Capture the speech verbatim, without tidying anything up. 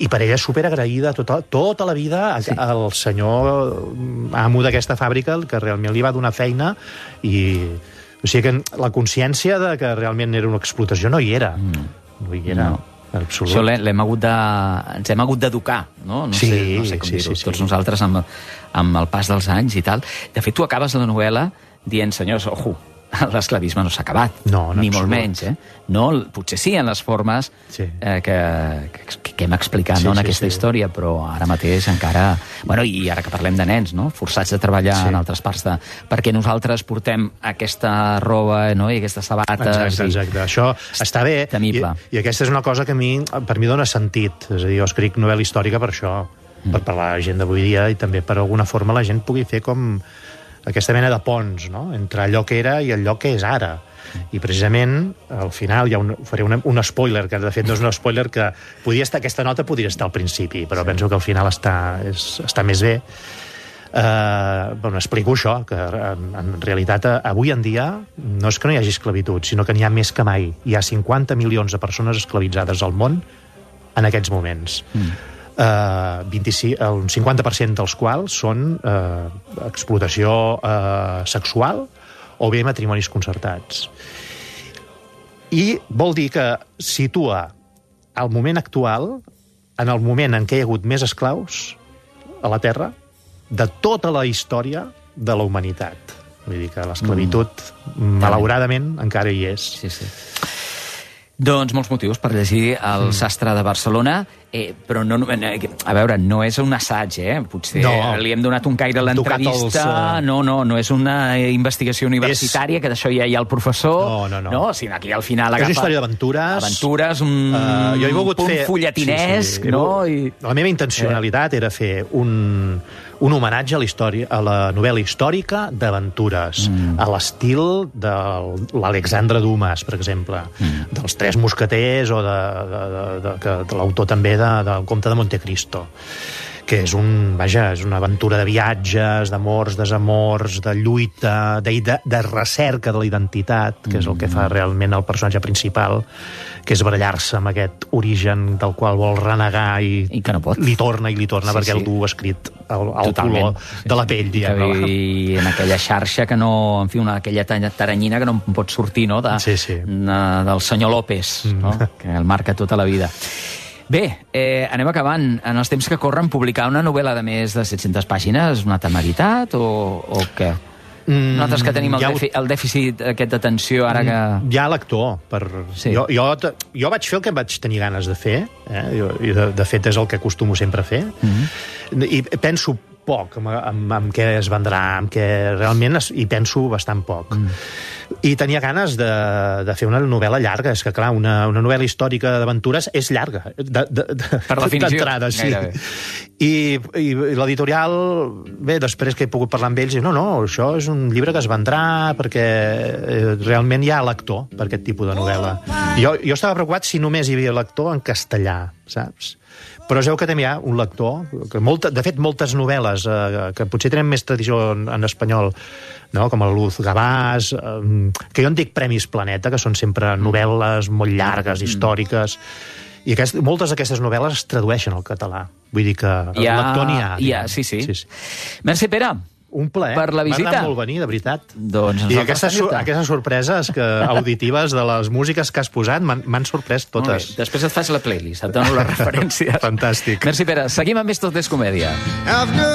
i per ella és superagraïda tota, tota la vida sí. al senyor amo d'aquesta fàbrica, que realment li va donar feina, i o sigui que la consciència de que realment era una explotació no hi era. Mm. No hi era. No. Absolut. Això l'hem hagut de... ens hem hagut d'educar, no? No sí, sé, no sé com sí, dir-ho. sí, Tots sí. nosaltres amb, amb el pas dels anys i tal. De fet, tu acabes la novel·la dient, senyors, ojo, l'esclavisme no s'ha acabat, no, no, ni absolut. molt menys, eh? No, potser sí en les formes sí. eh, que, que, que hem explicat sí, no, en sí, aquesta sí. història, però ara mateix encara... Bueno, i ara que parlem de nens, no? Forçats a treballar sí. en altres parts de... perquè nosaltres portem aquesta roba, no? I aquestes sabates... Exacte, exacte. I... Això està bé. Temible. I, I aquesta és una cosa que a mi, per mi dona sentit. És a dir, jo escric novel·la històrica per això, mm. per parlar a la gent d'avui dia i també per alguna forma la gent pugui fer com aquesta mena de ponts, no?, entre allò que era i allò que és ara. I precisament, al final, hi ha un, faré un, un spoiler, que de fet no és un spoiler, que podia estar, aquesta nota podria estar al principi, però sí. penso que al final està, és, està més bé. Uh, bueno, explico això, que en, en realitat avui en dia no és que no hi hagi esclavitud, sinó que n'hi ha més que mai. Hi ha cinquanta milions de persones esclavitzades al món en aquests moments. Mm. Uh, vint-i-cinc, el cinquanta per cent dels quals són uh, explotació uh, sexual o bé matrimonis concertats. I vol dir que situa el moment actual en el moment en què hi ha hagut més esclaus a la Terra de tota la història de la humanitat. Vull dir que l'esclavitud, mm. malauradament, encara hi és. Sí, sí. Doncs molts motius per llegir El mm. sastre de Barcelona, eh, però no, a veure, no és un assaig, eh? Potser no. li hem donat un caire a l'entrevista, els, uh... no, no, no és una investigació universitària, és... que d'això ja hi ha el professor, no, no, no. no, sinó aquí al final agafa... És una història d'aventures. Aventures, un uh, jo he volgut punt fer... folletinesc, sí, sí. no? I... La meva intencionalitat eh. era fer un... un homenatge a la història, a la novel·la històrica d'aventures, mm. a l'estil de l'Alexandre Dumas, per exemple, mm. dels Tres Mosqueters o de, de, de, de, de, de l'autor també de, del Comte de Montecristo, que és un, vaja, és una aventura de viatges, d'amors, desamors, de lluita, de, de, de recerca de la identitat, que és el que fa realment el personatge principal, que és barallar-se amb aquest origen del qual vol renegar i, I que no pot. li torna i li torna sí, perquè sí. el du escrit al, al color sí, de la pell, sí. diguem. I en aquella xarxa que no... En fi, una, aquella taranyina que no pot sortir, no?, de, sí, sí. de, del senyor López, no? Mm. que el marca tota la vida. Bé, eh, anem acabant. En els temps que corren, publicar una novel·la de més de set-centes pàgines, una temeritat o, o què? Mm, Nosaltres que tenim el, ja defi, el dèficit aquest d'atenció ara que... Hi ha lector. Per... Sí. Jo, jo, jo vaig fer el que vaig tenir ganes de fer, eh? jo, de, de fet és el que acostumo sempre a fer, mm-hmm. i penso poc en, en, en què es vendrà, en què realment es, hi penso bastant poc. Mm. I tenia ganes de, de fer una novel·la llarga. És que, clar, una, una novel·la històrica d'aventures és llarga. De, de, de, per definició. D'entrada, sí. I, i l'editorial, bé, després que he pogut parlar amb ells, no, no, això és un llibre que es vendrà perquè eh, realment hi ha lector per aquest tipus de novel·la. Jo, jo estava preocupat si només hi havia lector en castellà, saps? Però es veu que també hi ha un lector, que molta, de fet, moltes novel·les eh, que potser tenen més tradició en, en espanyol, no? Com el Luz Gavàs, eh, que jo en dic Premis Planeta, que són sempre novel·les molt llargues, històriques, i aquest, moltes d'aquestes novel·les es tradueixen al català. Vull dir que el ha, lector n'hi ha. Hi ha, sí, sí. sí, sí. Merci, Pere. Un plaer. Per la visita. M'ha agradat molt venir, de veritat. Doncs I aquestes, aquestes sorpreses que, auditives de les músiques que has posat m'han sorprès totes. Després et faig la playlist, et dono la referència. Fantàstic. Merci, Pere. Seguim amb més Tot és comèdia.